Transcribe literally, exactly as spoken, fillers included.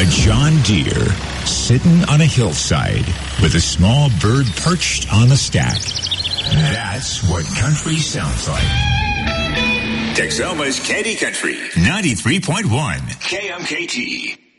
A John Deere sitting on a hillside with a small bird perched on the stack. That's what country sounds like. Texoma's Candy Country, ninety-three point one K M K T.